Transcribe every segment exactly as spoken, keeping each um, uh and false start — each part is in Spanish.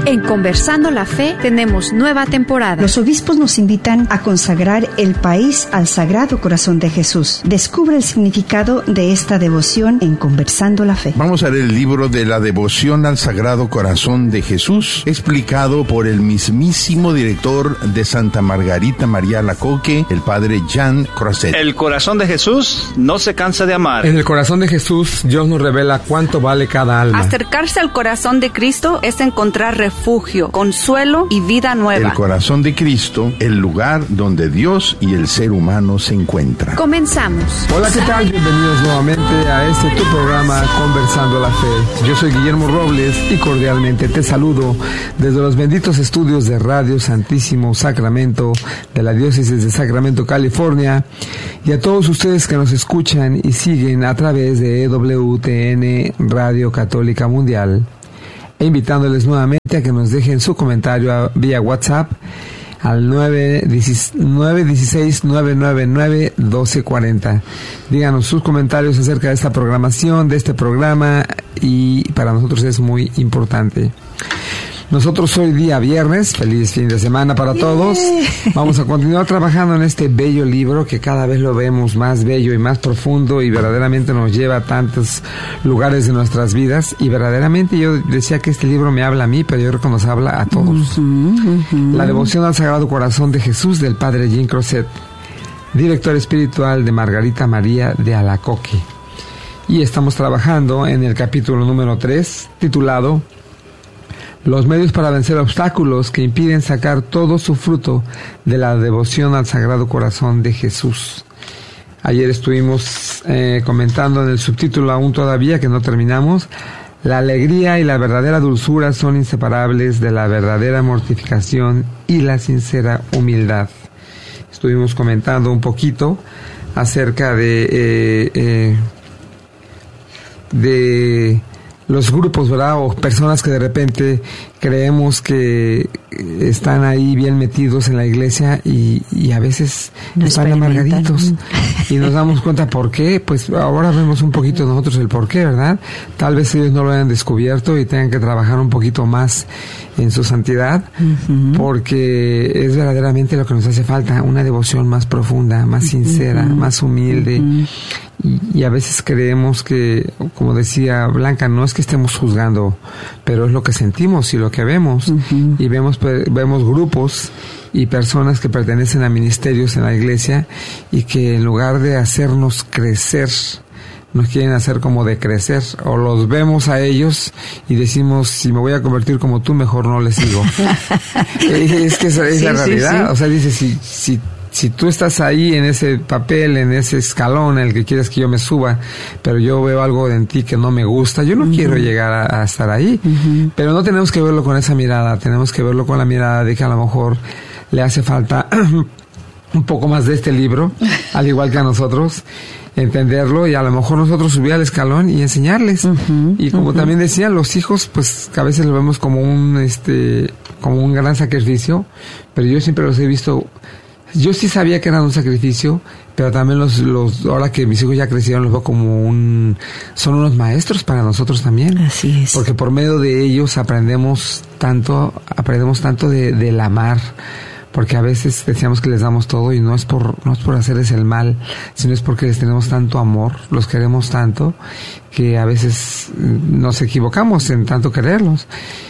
En Conversando la Fe tenemos nueva temporada. Los obispos nos invitan a consagrar el país al Sagrado Corazón de Jesús. Descubre el significado de esta devoción en Conversando la Fe. Vamos a leer el libro de la devoción al Sagrado Corazón de Jesús, explicado por el mismísimo director de Santa Margarita María Alacoque, el padre Jean Croiset. El corazón de Jesús no se cansa de amar. En el corazón de Jesús, Dios nos revela cuánto vale cada alma. Acercarse al corazón de Cristo es encontrar refugio, consuelo y vida nueva. El corazón de Cristo, el lugar donde Dios y el ser humano se encuentran. Comenzamos. Hola, ¿qué tal? Bienvenidos nuevamente a este tu programa Conversando la Fe. Yo soy Guillermo Robles y cordialmente te saludo desde los benditos estudios de Radio Santísimo Sacramento de la Diócesis de Sacramento, California, y a todos ustedes que nos escuchan y siguen a través de E W T N Radio Católica Mundial, e invitándoles nuevamente a que nos dejen su comentario a, vía WhatsApp al nueve uno seis, nueve nueve nueve, uno dos cuatro cero. Díganos sus comentarios acerca de esta programación, de este programa, y para nosotros es muy importante. Nosotros hoy día viernes, feliz fin de semana para todos. Vamos a continuar trabajando en este bello libro que cada vez lo vemos más bello y más profundo y verdaderamente nos lleva a tantos lugares de nuestras vidas. Y verdaderamente yo decía que este libro me habla a mí, pero yo creo que nos habla a todos. Uh-huh, uh-huh. La devoción al Sagrado Corazón de Jesús, del padre Jean Croiset, director espiritual de Margarita María de Alacoque. Y estamos trabajando en el capítulo número tres, titulado Los medios para vencer obstáculos que impiden sacar todo su fruto de la devoción al Sagrado Corazón de Jesús. Ayer estuvimos eh, comentando en el subtítulo, aún todavía que no terminamos, la alegría y la verdadera dulzura son inseparables de la verdadera mortificación y la sincera humildad. Estuvimos comentando un poquito acerca de eh, eh, de los grupos, ¿verdad? O personas que de repente creemos que están ahí bien metidos en la iglesia y, y a veces no están amargaditos. Y nos damos cuenta por qué. Pues ahora vemos un poquito nosotros el por qué, ¿verdad? Tal vez ellos no lo hayan descubierto y tengan que trabajar un poquito más en su santidad, uh-huh. porque es verdaderamente lo que nos hace falta, una devoción más profunda, más sincera, uh-huh. más humilde. Uh-huh. Y, y a veces creemos que, como decía Blanca, no es que estemos juzgando, pero es lo que sentimos y lo que vemos. Uh-huh. Y vemos, vemos grupos y personas que pertenecen a ministerios en la iglesia y que en lugar de hacernos crecer, nos quieren hacer como decrecer, o los vemos a ellos y decimos, si me voy a convertir como tú, mejor no les sigo. Es que esa es sí, la realidad. Sí, sí. O sea, dice, si, si Si tú estás ahí en ese papel, en ese escalón en el que quieres que yo me suba, pero yo veo algo en ti que no me gusta, yo no uh-huh. quiero llegar a, a estar ahí. Uh-huh. Pero no tenemos que verlo con esa mirada, tenemos que verlo con la mirada de que a lo mejor le hace falta un poco más de este libro, al igual que a nosotros, entenderlo y a lo mejor nosotros subir al escalón y enseñarles. Uh-huh. Y como uh-huh. también decían, los hijos, pues que a veces lo vemos como un, este, como un gran sacrificio, pero yo siempre los he visto. Yo sí sabía que era un sacrificio, pero también los, los, ahora que mis hijos ya crecieron, los veo como un, son unos maestros para nosotros también. Así es. Porque por medio de ellos aprendemos tanto, aprendemos tanto de, del amar, porque a veces decíamos que les damos todo y no es por, no es por hacerles el mal, sino es porque les tenemos tanto amor, los queremos tanto, que a veces nos equivocamos en tanto quererlos.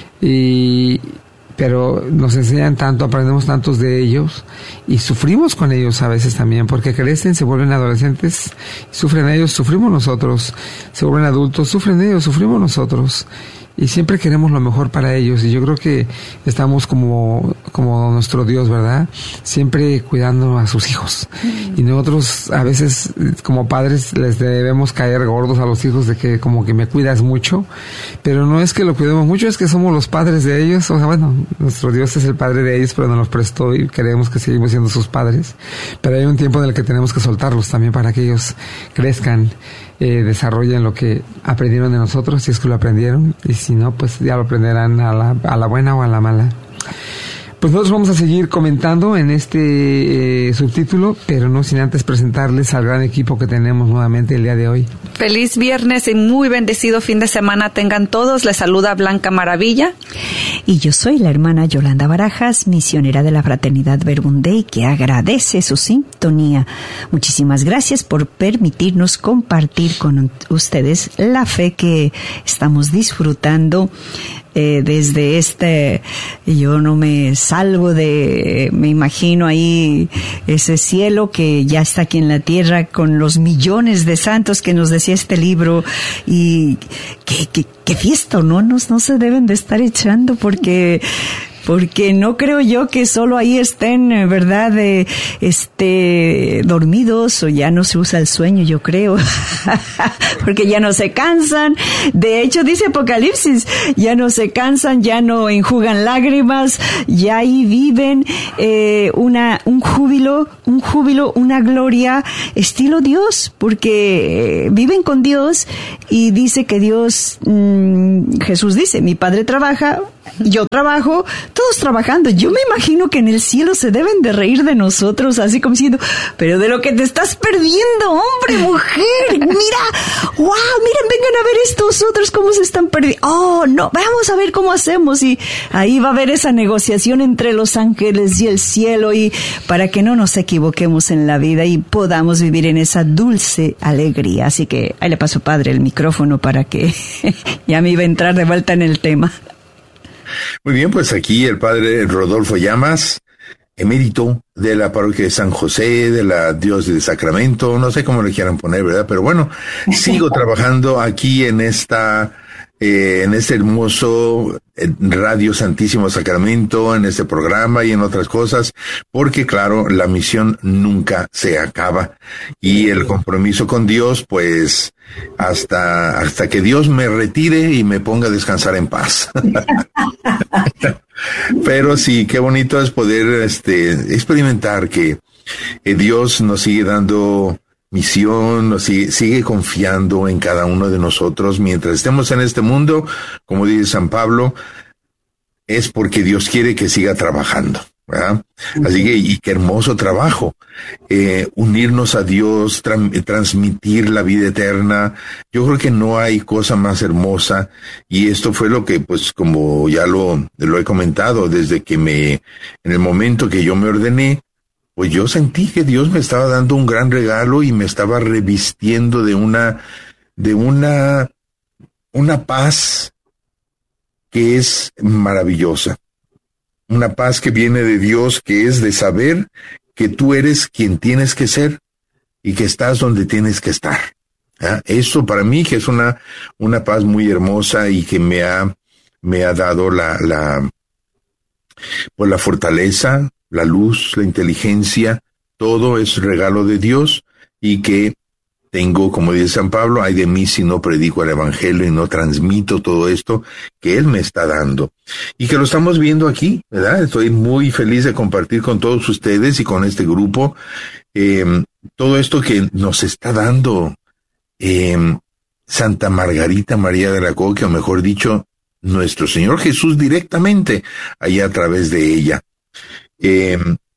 Y, pero nos enseñan tanto, aprendemos tantos de ellos y sufrimos con ellos a veces también, porque crecen, se vuelven adolescentes, sufren ellos, sufrimos nosotros, se vuelven adultos, sufren ellos, sufrimos nosotros. Y siempre queremos lo mejor para ellos, y yo creo que estamos como, como nuestro Dios, ¿verdad? Siempre cuidando a sus hijos. Y nosotros a veces como padres les debemos caer gordos a los hijos de que como que me cuidas mucho, pero no es que lo cuidemos mucho, es que somos los padres de ellos. O sea, bueno, nuestro Dios es el padre de ellos, pero nos los prestó y creemos que seguimos siendo sus padres. Pero hay un tiempo en el que tenemos que soltarlos también para que ellos crezcan, eh, desarrollen lo que aprendieron de nosotros, si es que lo aprendieron, y si no, pues ya lo aprenderán a la, a la buena o a la mala. Pues nosotros vamos a seguir comentando en este eh, subtítulo, pero no sin antes presentarles al gran equipo que tenemos nuevamente el día de hoy. Feliz viernes y muy bendecido fin de semana tengan todos. Les saluda Blanca Maravilla. Y yo soy la hermana Yolanda Barajas, misionera de la Fraternidad Verbum Dei, que agradece su sintonía. Muchísimas gracias por permitirnos compartir con ustedes la fe que estamos disfrutando. Eh, desde este, yo no me salgo de, me imagino ahí ese cielo que ya está aquí en la tierra con los millones de santos que nos decía este libro, y qué, qué, qué fiesta, ¿no? Nos, no se deben de estar echando porque... porque no creo yo que solo ahí estén, ¿verdad?, de, este, dormidos, o ya no se usa el sueño, yo creo, porque ya no se cansan. De hecho, dice Apocalipsis, ya no se cansan, ya no enjugan lágrimas, ya ahí viven eh, una un júbilo, un júbilo, una gloria, estilo Dios, porque eh, viven con Dios, y dice que Dios, mmm, Jesús dice, mi Padre trabaja, yo trabajo, todos trabajando. Yo me imagino que en el cielo se deben de reír de nosotros, así como diciendo, pero de lo que te estás perdiendo, hombre, mujer, mira, wow, miren, vengan a ver estos otros cómo se están perdiendo. Oh, no, vamos a ver cómo hacemos, y ahí va a haber esa negociación entre los ángeles y el cielo, y para que no nos equivoquemos en la vida y podamos vivir en esa dulce alegría. Así que ahí le paso, padre, el micrófono para que ya me iba a entrar de vuelta en el tema. Muy bien, pues aquí el padre Rodolfo Llamas, emérito de la parroquia de San José, de la diócesis de Sacramento, no sé cómo le quieran poner, ¿verdad? Pero bueno, sigo trabajando aquí en esta, eh, en este hermoso Radio Santísimo Sacramento, en este programa y en otras cosas, porque claro, la misión nunca se acaba, y el compromiso con Dios, pues, hasta, hasta que Dios me retire y me ponga a descansar en paz. Pero sí, qué bonito es poder, este, experimentar que eh, Dios nos sigue dando misión, nos sigue, sigue confiando en cada uno de nosotros mientras estemos en este mundo. Como dice San Pablo, es porque Dios quiere que siga trabajando, ¿verdad? Así que, y qué hermoso trabajo, eh, unirnos a Dios, tra- transmitir la vida eterna. Yo creo que no hay cosa más hermosa, y esto fue lo que, pues, como ya lo, lo he comentado, desde que me, en el momento que yo me ordené, pues yo sentí que Dios me estaba dando un gran regalo y me estaba revistiendo de una, de una, una paz que es maravillosa. Una paz que viene de Dios, que es de saber que tú eres quien tienes que ser y que estás donde tienes que estar. ¿Ah? Eso para mí que es una, una paz muy hermosa, y que me ha, me ha dado la, la, pues la fortaleza, la luz, la inteligencia, todo es regalo de Dios, y que tengo, como dice San Pablo, ay de mí si no predico el evangelio y no transmito todo esto que Él me está dando. Y que lo estamos viendo aquí, ¿verdad? Estoy muy feliz de compartir con todos ustedes y con este grupo eh, todo esto que nos está dando eh, Santa Margarita María de Alacoque, o mejor dicho, nuestro Señor Jesús directamente, allá a través de ella. Eh,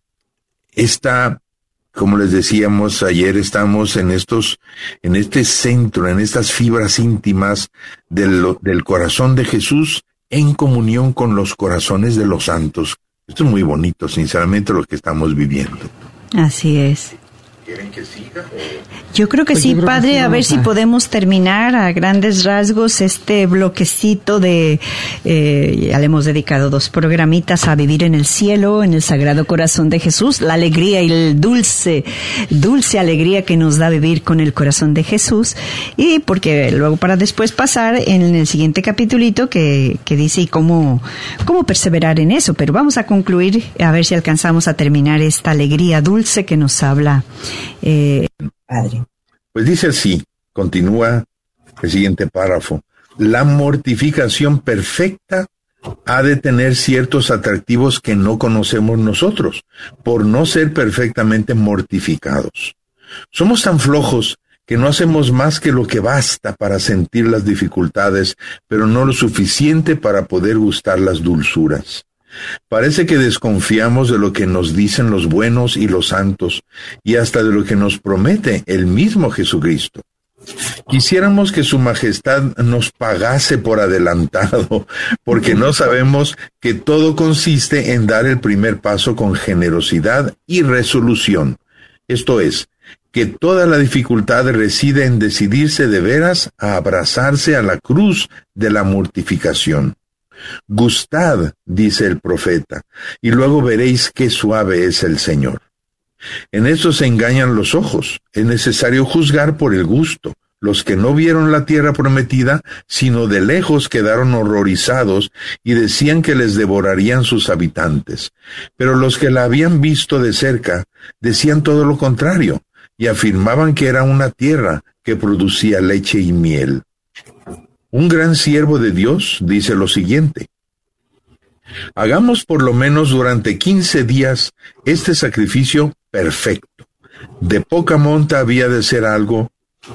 esta... Como les decíamos ayer, estamos en estos, en este centro, en estas fibras íntimas del, del corazón de Jesús, en comunión con los corazones de los santos. Esto es muy bonito, sinceramente, lo que estamos viviendo. Así es. ¿Quieren que siga? Yo creo que pues sí, creo padre, que sí, a ver si a... podemos terminar a grandes rasgos este bloquecito de, eh, ya le hemos dedicado dos programitas a vivir en el cielo, en el Sagrado Corazón de Jesús, la alegría y el dulce, dulce alegría que nos da vivir con el corazón de Jesús, y porque luego para después pasar en el siguiente capitulito que, que dice y cómo, cómo perseverar en eso, pero vamos a concluir a ver si alcanzamos a terminar esta alegría dulce que nos habla eh, Padre. Pues dice así, continúa el siguiente párrafo. La mortificación perfecta ha de tener ciertos atractivos que no conocemos nosotros, por no ser perfectamente mortificados. Somos tan flojos que no hacemos más que lo que basta para sentir las dificultades, pero no lo suficiente para poder gustar las dulzuras. Parece que desconfiamos de lo que nos dicen los buenos y los santos, y hasta de lo que nos promete el mismo Jesucristo. Quisiéramos que su majestad nos pagase por adelantado, porque no sabemos que todo consiste en dar el primer paso con generosidad y resolución. Esto es, que toda la dificultad reside en decidirse de veras a abrazarse a la cruz de la mortificación. Gustad, dice el profeta, y luego veréis qué suave es el Señor. En esto se engañan los ojos. Es necesario juzgar por el gusto. Los que no vieron la tierra prometida, sino de lejos quedaron horrorizados y decían que les devorarían sus habitantes. Pero los que la habían visto de cerca decían todo lo contrario y afirmaban que era una tierra que producía leche y miel. Un gran siervo de Dios dice lo siguiente: hagamos por lo menos durante quince días este sacrificio perfecto. De poca monta había de ser algo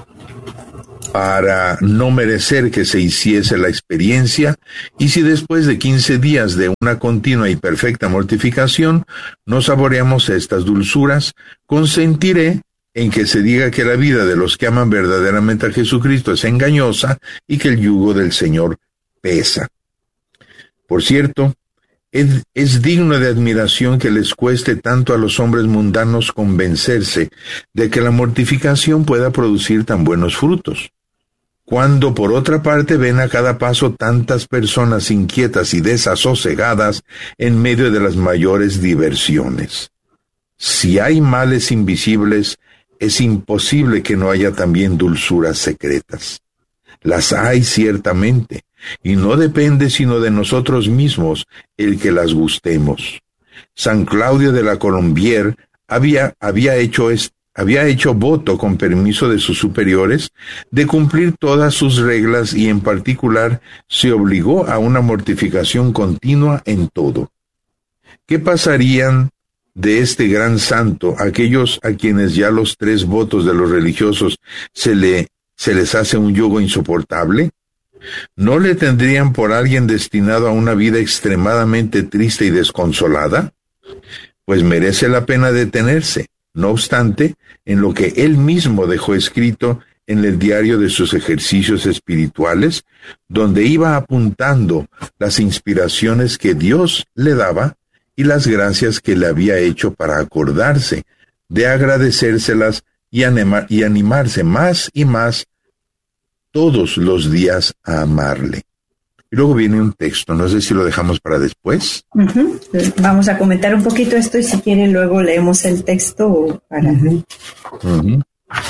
para no merecer que se hiciese la experiencia, y si después de quince días de una continua y perfecta mortificación no saboreamos estas dulzuras, consentiré en que se diga que la vida de los que aman verdaderamente a Jesucristo es engañosa y que el yugo del Señor pesa. Por cierto, es, es digno de admiración que les cueste tanto a los hombres mundanos convencerse de que la mortificación pueda producir tan buenos frutos, cuando por otra parte ven a cada paso tantas personas inquietas y desasosegadas en medio de las mayores diversiones. Si hay males invisibles, es imposible que no haya también dulzuras secretas. Las hay ciertamente, y no depende sino de nosotros mismos el que las gustemos. San Claudio de la Colombière había, había hecho esto. Había hecho voto con permiso de sus superiores de cumplir todas sus reglas y en particular se obligó a una mortificación continua en todo. ¿Qué pasarían de este gran santo aquellos a quienes ya los tres votos de los religiosos se, le, se les hace un yugo insoportable? ¿No le tendrían por alguien destinado a una vida extremadamente triste y desconsolada? Pues merece la pena detenerse. No obstante, en lo que él mismo dejó escrito en el diario de sus ejercicios espirituales, donde iba apuntando las inspiraciones que Dios le daba y las gracias que le había hecho para acordarse de agradecérselas y, anima- y animarse más y más todos los días a amarle. Y luego viene un texto, no sé si lo dejamos para después. Uh-huh. Vamos a comentar un poquito esto y si quieren luego leemos el texto para... Uh-huh. Uh-huh.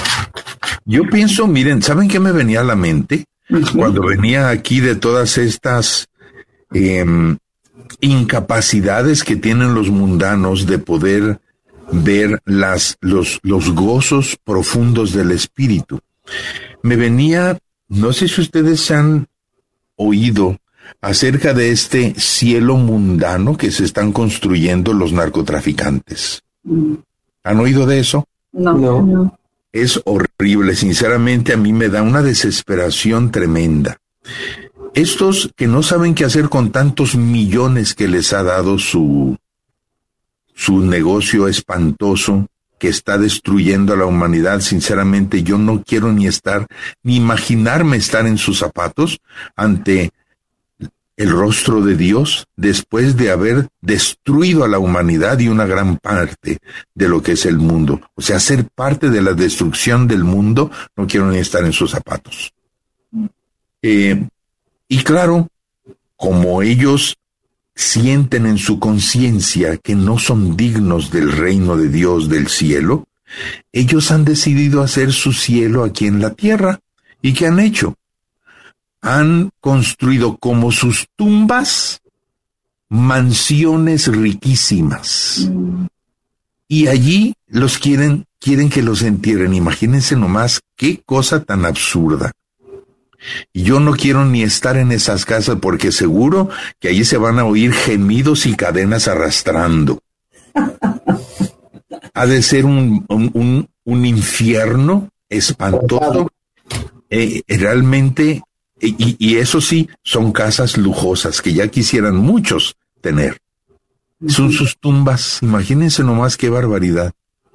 Yo pienso, miren, ¿saben qué me venía a la mente? Uh-huh. Cuando venía aquí de todas estas eh, incapacidades que tienen los mundanos de poder ver las, los, los gozos profundos del espíritu. Me venía, no sé si ustedes se han oído acerca de este cielo mundano que se están construyendo los narcotraficantes. ¿Han oído de eso? No. no. Es horrible, sinceramente a mí me da una desesperación tremenda. Estos que no saben qué hacer con tantos millones que les ha dado su, su negocio espantoso, que está destruyendo a la humanidad, sinceramente yo no quiero ni estar, ni imaginarme estar en sus zapatos ante el rostro de Dios después de haber destruido a la humanidad y una gran parte de lo que es el mundo. O sea, ser parte de la destrucción del mundo, no quiero ni estar en sus zapatos. Eh, y claro, como ellos sienten en su conciencia que no son dignos del reino de Dios del cielo, ellos han decidido hacer su cielo aquí en la tierra. ¿Y qué han hecho? Han construido como sus tumbas mansiones riquísimas. Mm. Y allí los quieren, quieren que los entierren. Imagínense nomás qué cosa tan absurda. Y yo no quiero ni estar en esas casas porque seguro que allí se van a oír gemidos y cadenas arrastrando. Ha de ser un, un, un, un infierno espantoso. Eh, realmente, y, y eso sí, son casas lujosas que ya quisieran muchos tener. son sus tumbas. Imagínense nomás qué barbaridad.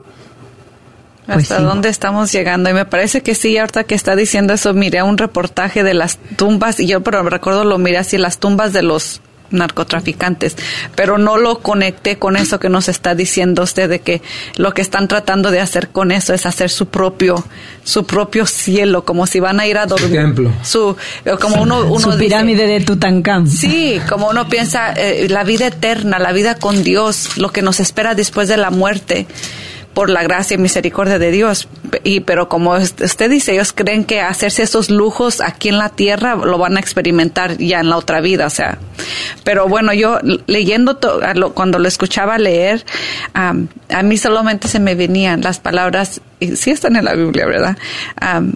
¿Hasta Pues sí. dónde estamos llegando? Y me parece que sí, ahorita que está diciendo eso, miré un reportaje de las tumbas, y yo pero recuerdo lo miré así, las tumbas de los narcotraficantes, pero no lo conecté con eso que nos está diciendo usted, de que lo que están tratando de hacer con eso es hacer su propio su propio cielo, como si van a ir a dormir. Su templo. Su, como uno, uno Su dice, pirámide de Tutankamón. sí, como uno piensa, eh, la vida eterna, la vida con Dios, lo que nos espera después de la muerte, por la gracia y misericordia de Dios. Y pero como usted dice, ellos creen que hacerse esos lujos aquí en la tierra lo van a experimentar ya en la otra vida, o sea. Pero bueno, yo leyendo, to, cuando lo escuchaba leer, um, a mí solamente se me venían las palabras, y sí están en la Biblia, ¿verdad? Um,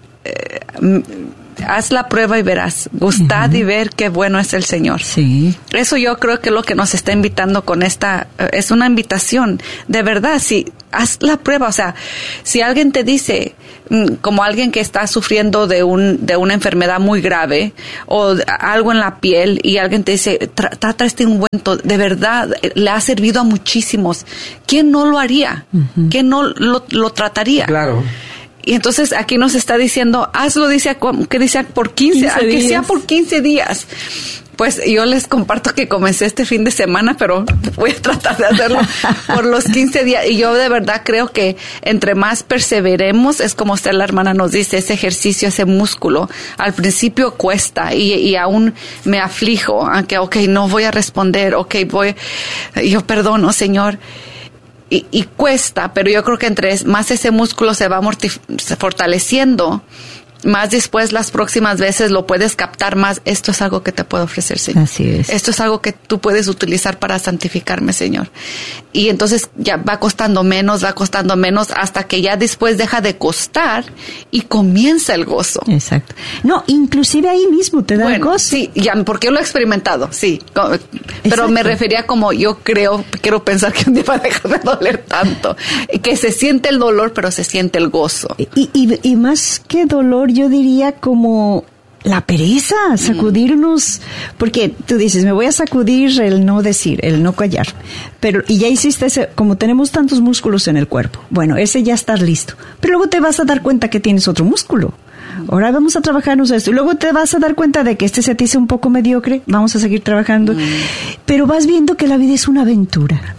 eh, haz la prueba y verás. Gustad uh-huh. y ver qué bueno es el Señor. Sí. Eso yo creo que lo que nos está invitando con esta, uh, es una invitación. De verdad, si haz la prueba, o sea, si alguien te dice, mm, como alguien que está sufriendo de un de una enfermedad muy grave o algo en la piel, y alguien te dice, trata este ungüento, de verdad, le ha servido a muchísimos. ¿Quién no lo haría? Uh-huh. ¿Quién no lo, lo trataría? Claro. Y entonces aquí nos está diciendo, hazlo, dice, que dice por quince, que sea por quince días. Pues yo les comparto que comencé este fin de semana, pero voy a tratar de hacerlo por los quince días. Y yo de verdad creo que entre más perseveremos, es como usted, la hermana, nos dice, ese ejercicio, ese músculo, al principio cuesta y, y aún me aflijo, aunque, ok, no voy a responder, ok, voy, yo perdono, Señor. Y, y cuesta, pero yo creo que entre más ese músculo se va mortif- fortaleciendo, más después las próximas veces lo puedes captar más. Esto es algo que te puedo ofrecer, Señor. Así es. Esto es algo que tú puedes utilizar para santificarme, Señor. Y entonces ya va costando menos, va costando menos, hasta que ya después deja de costar y comienza el gozo. Exacto. No, inclusive ahí mismo te da bueno, gozo. Sí, ya, porque yo lo he experimentado, sí. Pero Exacto. me refería como yo creo, quiero pensar que un día va a dejar de doler tanto. Que se siente el dolor, pero se siente el gozo. Y, y, y más que dolor, yo diría como la pereza, sacudirnos, porque tú dices, me voy a sacudir el no decir, el no callar, pero y ya hiciste ese, como tenemos tantos músculos en el cuerpo, bueno, ese ya estás listo, pero luego te vas a dar cuenta que tienes otro músculo. Ahora vamos a trabajarnos esto. Y luego te vas a dar cuenta de que este se te hizo un poco mediocre, vamos a seguir trabajando. Mm. Pero vas viendo que la vida es una aventura.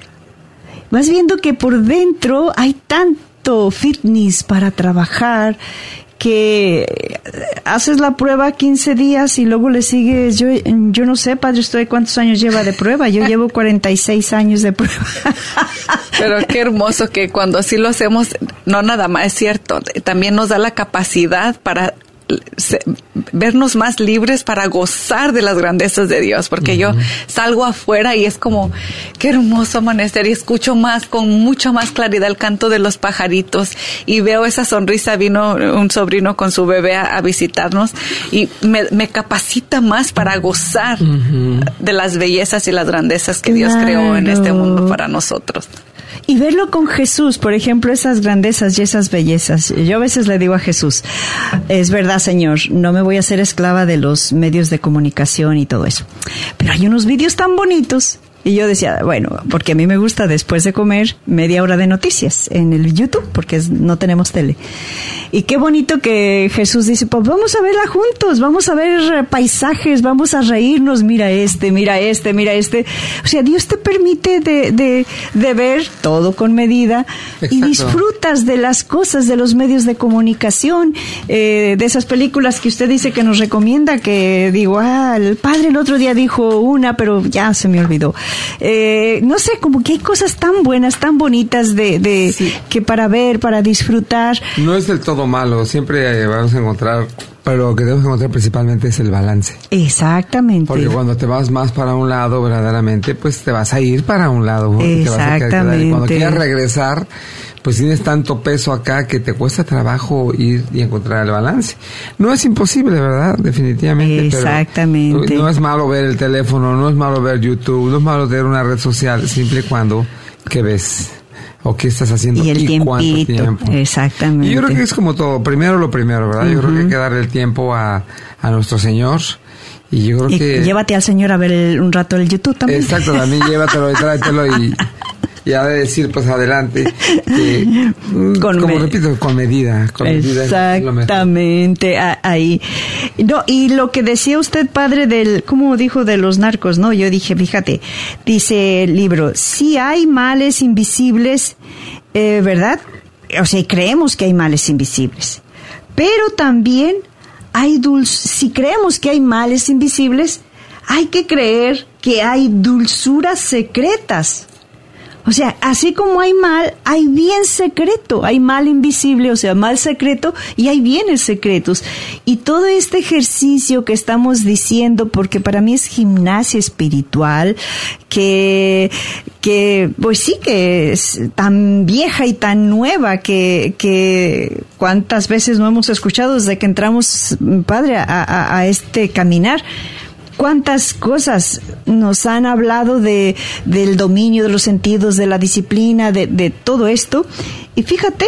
Vas viendo que por dentro hay tanto fitness para trabajar, que haces la prueba quince días y luego le sigues. Yo yo no sé, Padre, ¿usted cuántos años lleva de prueba? Yo llevo cuarenta y seis años de prueba. Pero qué hermoso que cuando así lo hacemos, no nada más, es cierto, también nos da la capacidad para vernos más libres, para gozar de las grandezas de Dios, porque uh-huh. yo salgo afuera y es como qué hermoso amanecer, y escucho más, con mucha más claridad, el canto de los pajaritos, y veo esa sonrisa. Vino un sobrino con su bebé a, a visitarnos y me, me capacita más para gozar uh-huh. de las bellezas y las grandezas que Dios claro. creó en este mundo para nosotros. Y verlo con Jesús, por ejemplo, esas grandezas y esas bellezas. Yo a veces le digo a Jesús, es verdad, Señor, no me voy a hacer esclava de los medios de comunicación y todo eso. Pero hay unos vídeos tan bonitos. Y yo decía, bueno, porque a mí me gusta después de comer media hora de noticias en el YouTube, porque es, no tenemos tele. Y qué bonito que Jesús dice, pues vamos a verla juntos, vamos a ver paisajes, vamos a reírnos, mira este, mira este, mira este. O sea, Dios te permite de, de, de ver todo con medida. Exacto. Y disfrutas de las cosas, de los medios de comunicación, eh, de esas películas que usted dice que nos recomienda, que digo, ah, el padre el otro día dijo una, pero ya se me olvidó. Eh, no sé, como que hay cosas tan buenas, tan bonitas de, de sí. que para ver, para disfrutar. No es del todo malo, siempre vamos a encontrar, pero lo que debemos encontrar principalmente es el balance. Exactamente. Porque cuando te vas más para un lado, verdaderamente, pues te vas a ir para un lado. ¿no? Exactamente. Te vas a quedar, y cuando quieras regresar, pues tienes tanto peso acá que te cuesta trabajo ir y encontrar el balance. No es imposible, ¿verdad? Definitivamente. Exactamente. Pero no es malo ver el teléfono, no es malo ver YouTube, no es malo ver una red social, siempre y cuando que ves o qué estás haciendo y, el y cuánto tiempo. Exactamente. Y yo creo que es como todo, primero lo primero, ¿verdad? Uh-huh. Yo creo que hay que darle el tiempo a, a nuestro Señor Y yo creo y que... llévate al Señor a ver el, un rato el YouTube también. Exacto, también llévatelo y tráetelo y... Y ha de decir, pues adelante, que, con como me... repito, con medida. Con Exactamente, medida ahí. No, y lo que decía usted, padre, del, ¿cómo dijo de los narcos? No, yo dije, fíjate, dice el libro, sí hay males invisibles, eh, ¿verdad? O sea, creemos que hay males invisibles, pero también hay dulce, si creemos que hay males invisibles, hay que creer que hay dulzuras secretas. O sea, así como hay mal, hay bien secreto, hay mal invisible, o sea, mal secreto, y hay bienes secretos. Y todo este ejercicio que estamos diciendo, porque para mí es gimnasia espiritual, que, que, pues sí que es tan vieja y tan nueva, que, que cuántas veces no hemos escuchado desde que entramos, padre, a, a, a este caminar. ¿Cuántas cosas nos han hablado de del dominio de los sentidos, de la disciplina, de, de todo esto? Y fíjate,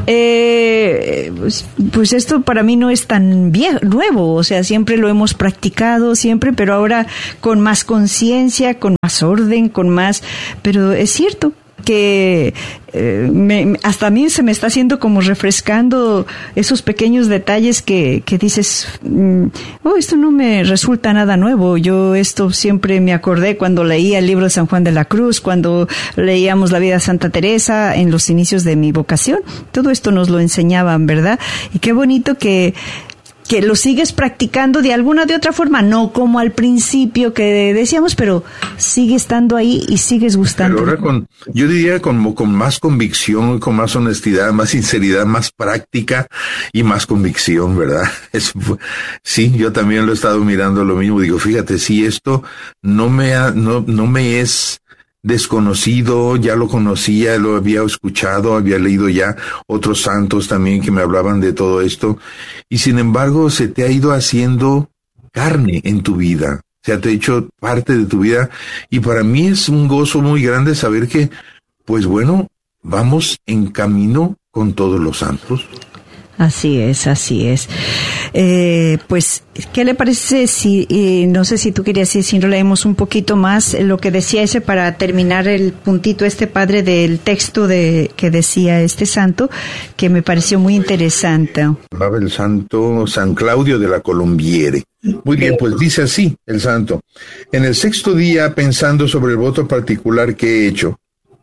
eh, pues, pues esto para mí no es tan viejo, nuevo, o sea, siempre lo hemos practicado, siempre, pero ahora con más conciencia, con más orden, con más... Pero es cierto que eh, me, hasta a mí se me está haciendo como refrescando esos pequeños detalles que, que dices, mm, oh, esto no me resulta nada nuevo. Yo esto siempre me acordé cuando leía el libro de San Juan de la Cruz, cuando leíamos la vida de Santa Teresa en los inicios de mi vocación. Todo esto nos lo enseñaban, ¿verdad? Y qué bonito que que lo sigues practicando de alguna de otra forma, no como al principio que decíamos, pero sigue estando ahí y sigues gustando. Pero ahora con, yo diría con, con más convicción, con más honestidad, más sinceridad, más práctica y más convicción, ¿verdad? Es, sí, yo también lo he estado mirando lo mismo. Digo, fíjate, si esto no me ha, no, no me es desconocido, ya lo conocía, lo había escuchado, había leído ya otros santos también que me hablaban de todo esto, y sin embargo se te ha ido haciendo carne en tu vida, se ha hecho parte de tu vida, y para mí es un gozo muy grande saber que, pues bueno, vamos en camino con todos los santos. Así es, así es. Eh, pues, ¿qué le parece si, eh, no sé si tú querías decir, si no leemos un poquito más lo que decía ese para terminar el puntito este, padre, del texto de que decía este santo, que me pareció muy interesante. Llamaba el santo San Claudio de la Colombiere. Muy bien, pues dice así el santo: en el sexto día, pensando sobre el voto particular que he hecho,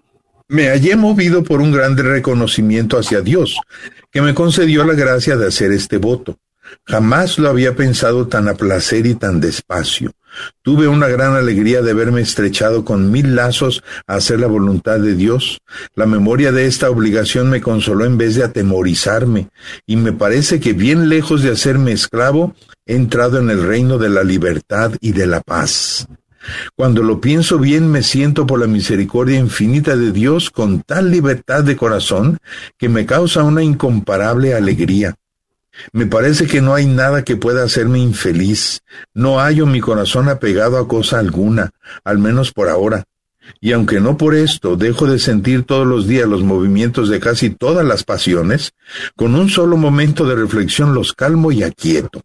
me hallé movido por un grande reconocimiento hacia Dios, que me concedió la gracia de hacer este voto. Jamás lo había pensado tan a placer y tan despacio. Tuve una gran alegría de verme estrechado con mil lazos a hacer la voluntad de Dios. La memoria de esta obligación me consoló en vez de atemorizarme, y me parece que bien lejos de hacerme esclavo, he entrado en el reino de la libertad y de la paz. Cuando lo pienso bien, me siento por la misericordia infinita de Dios con tal libertad de corazón que me causa una incomparable alegría. Me parece que no hay nada que pueda hacerme infeliz. No hallo mi corazón apegado a cosa alguna, al menos por ahora. Y aunque no por esto dejo de sentir todos los días los movimientos de casi todas las pasiones, con un solo momento de reflexión los calmo y aquieto.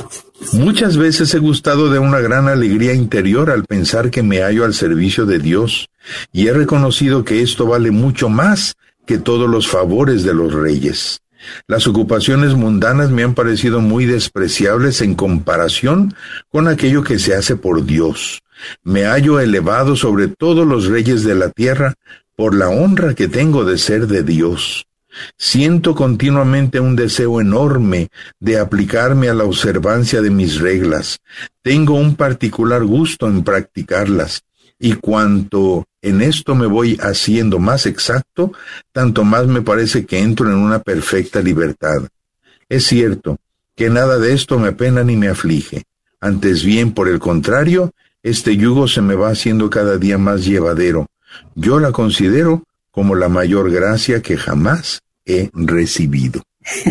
Muchas veces he gustado de una gran alegría interior al pensar que me hallo al servicio de Dios, y he reconocido que esto vale mucho más que todos los favores de los reyes. Las ocupaciones mundanas me han parecido muy despreciables en comparación con aquello que se hace por Dios. Me hallo elevado sobre todos los reyes de la tierra por la honra que tengo de ser de Dios. Siento continuamente un deseo enorme de aplicarme a la observancia de mis reglas. Tengo un particular gusto en practicarlas, y cuanto en esto me voy haciendo más exacto, tanto más me parece que entro en una perfecta libertad. Es cierto que nada de esto me apena ni me aflige. Antes bien, por el contrario, este yugo se me va haciendo cada día más llevadero. Yo la considero como la mayor gracia que jamás he recibido.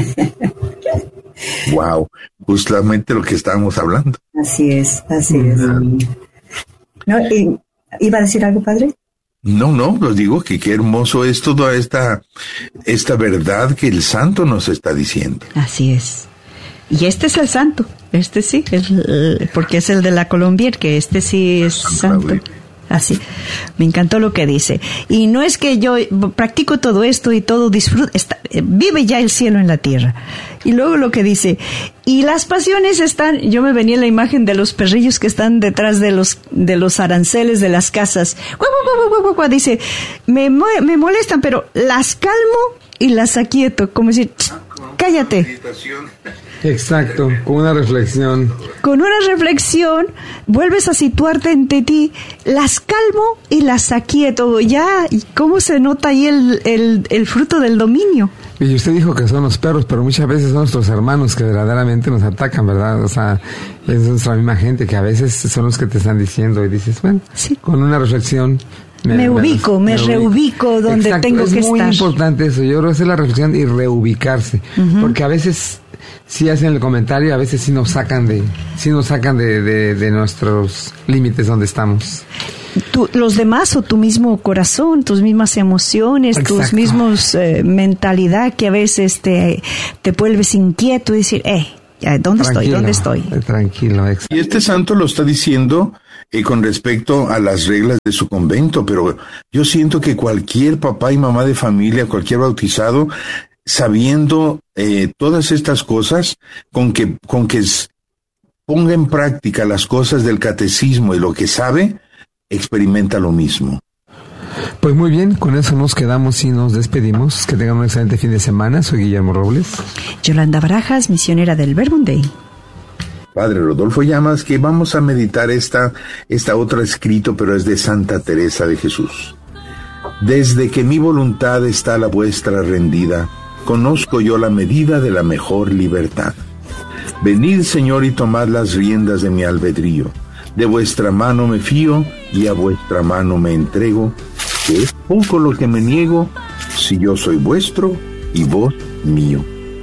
Wow, justamente lo que estábamos hablando. Así es, así es. ¿No? ¿Y, ¿Iba a decir algo, padre? No, no, os digo que qué hermoso es toda esta, esta verdad que el santo nos está diciendo. Así es. Y este es el santo, este sí, el, porque es el de la Colombier, que este sí es santo. Así, me encantó lo que dice. Y no es que yo practico todo esto y todo disfruto, está, vive ya el cielo en la tierra. Y luego lo que dice, y las pasiones están, yo me venía la imagen de los perrillos que están detrás de los de los aranceles de las casas. Guau, guau, guau, guau, guau, dice, me, me molestan, pero las calmo y las aquieto, como decir, cállate. Exacto, con una reflexión. Con una reflexión, vuelves a situarte ante ti, las calmo y las aquieto. Ya, ¿cómo se nota ahí el, el, el fruto del dominio? Y usted dijo que son los perros, pero muchas veces son nuestros hermanos que verdaderamente nos atacan, ¿verdad? O sea, es nuestra misma gente que a veces son los que te están diciendo y dices, bueno, sí, con una reflexión... Me, me ubico, me, me reubico donde Exacto, tengo que estar. Es muy importante eso, yo creo que es la reflexión y reubicarse, uh-huh. porque a veces sí hacen el comentario, a veces sí nos sacan de, sí nos sacan de, de, de nuestros límites donde estamos. Tú, los demás o tu mismo corazón, tus mismas emociones, Exacto. tus mismos eh, mentalidad que a veces te, te vuelves inquieto y decir, eh, ¿dónde tranquilo, estoy? ¿Dónde estoy? Tranquilo, exacto. Y este santo lo está diciendo eh, con respecto a las reglas de su convento, pero yo siento que cualquier papá y mamá de familia, cualquier bautizado, sabiendo eh, todas estas cosas, con que, con que ponga en práctica las cosas del catecismo y lo que sabe, experimenta lo mismo. Pues muy bien, con eso nos quedamos y nos despedimos. Que tengan un excelente fin de semana. Soy Guillermo Robles. Yolanda Barajas, misionera del Verbum Dei. Padre Rodolfo Llamas, que vamos a meditar esta, esta otra escrito, pero es de Santa Teresa de Jesús. Desde que mi voluntad está a la vuestra rendida, conozco yo la medida de la mejor libertad. Venid, Señor, y tomad las riendas de mi albedrío. De vuestra mano me fío y a vuestra mano me entrego, que es poco lo que me niego, si yo soy vuestro y vos mío.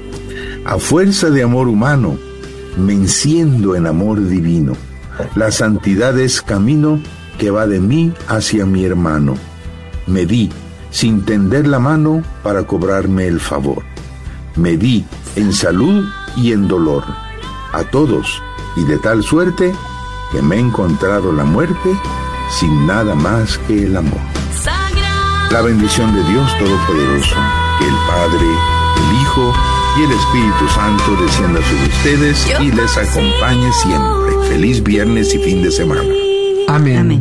A fuerza de amor humano, me enciendo en amor divino. La santidad es camino que va de mí hacia mi hermano. Me di, sin tender la mano, para cobrarme el favor. Me di en salud y en dolor, a todos, y de tal suerte que me he encontrado la muerte sin nada más que el amor. La bendición de Dios Todopoderoso, que el Padre, el Hijo y el Espíritu Santo descienda sobre ustedes y les acompañe siempre. Feliz viernes y fin de semana. Amén. Amén.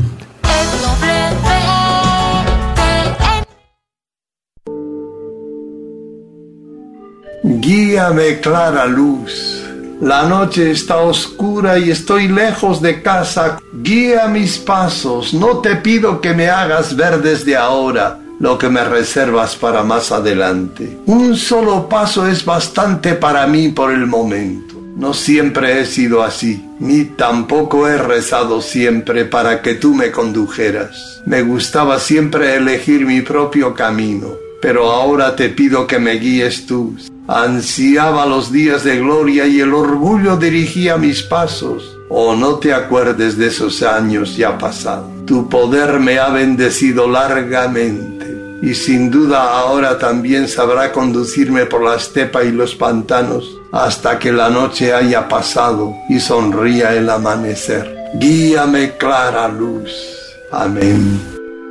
Guíame, clara luz. La noche está oscura y estoy lejos de casa. Guía mis pasos. No te pido que me hagas ver desde ahora lo que me reservas para más adelante. Un solo paso es bastante para mí por el momento. No siempre he sido así, ni tampoco he rezado siempre para que tú me condujeras. Me gustaba siempre elegir mi propio camino, pero ahora te pido que me guíes tú. Ansiaba los días de gloria y el orgullo dirigía mis pasos. Oh, no te acuerdes de esos años ya pasados. Tu poder me ha bendecido largamente y sin duda ahora también sabrá conducirme por la estepa y los pantanos hasta que la noche haya pasado y sonría el amanecer. Guíame, clara luz. Amén.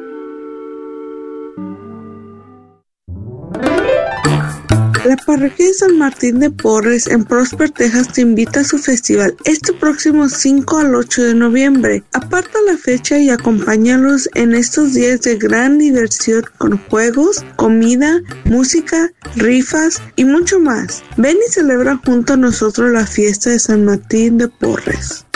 La parroquia de San Martín de Porres en Prosper, Texas te invita a su festival este próximo cinco al ocho de noviembre. Aparta la fecha y acompáñalos en estos días de gran diversión con juegos, comida, música, rifas y mucho más. Ven y celebra junto a nosotros la fiesta de San Martín de Porres.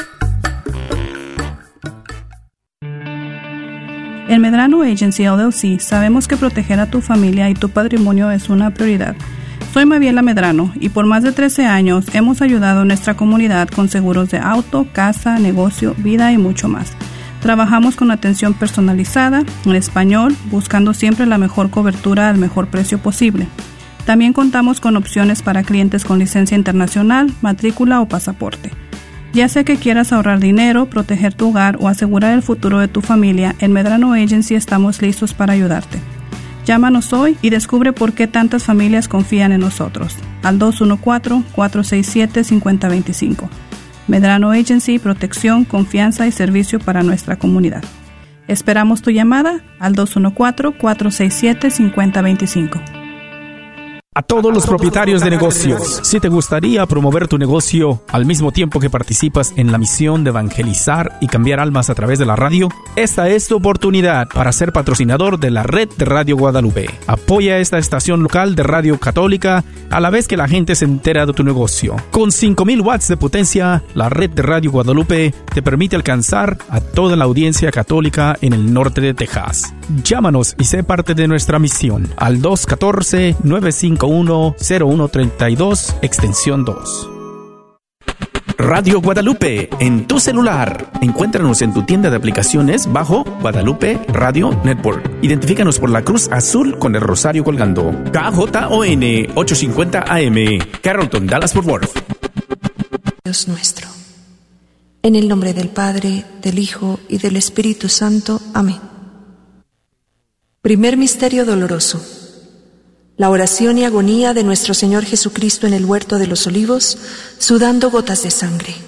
En Medrano Agency L L C sabemos que proteger a tu familia y tu patrimonio es una prioridad. Soy Mabiela Medrano y por más de trece años hemos ayudado a nuestra comunidad con seguros de auto, casa, negocio, vida y mucho más. Trabajamos con atención personalizada, en español, buscando siempre la mejor cobertura al mejor precio posible. También contamos con opciones para clientes con licencia internacional, matrícula o pasaporte. Ya sea que quieras ahorrar dinero, proteger tu hogar o asegurar el futuro de tu familia, en Medrano Agency estamos listos para ayudarte. Llámanos hoy y descubre por qué tantas familias confían en nosotros. Al dos uno cuatro, cuatro seis siete, cinco cero dos cinco. Medrano Agency, protección, confianza y servicio para nuestra comunidad. Esperamos tu llamada al dos uno cuatro, cuatro seis siete, cinco cero dos cinco. A todos los propietarios de negocios, si te gustaría promover tu negocio al mismo tiempo que participas en la misión de evangelizar y cambiar almas a través de la radio, esta es tu oportunidad para ser patrocinador de la red de Radio Guadalupe. Apoya esta estación local de radio católica a la vez que la gente se entera de tu negocio. Con cinco mil watts de potencia, la red de Radio Guadalupe te permite alcanzar a toda la audiencia católica en el norte de Texas. Llámanos y sé parte de nuestra misión al dos uno cuatro, nueve cinco uno, cero uno tres dos, extensión dos. Radio Guadalupe, en tu celular. Encuéntranos en tu tienda de aplicaciones bajo Guadalupe Radio Network. Identifícanos por la cruz azul con el rosario colgando. K J O N ochocientos cincuenta A M, Carrollton, Dallas-Fort Worth. Dios nuestro. En el nombre del Padre, del Hijo y del Espíritu Santo. Amén. Primer misterio doloroso. La oración y agonía de nuestro Señor Jesucristo en el huerto de los olivos, sudando gotas de sangre.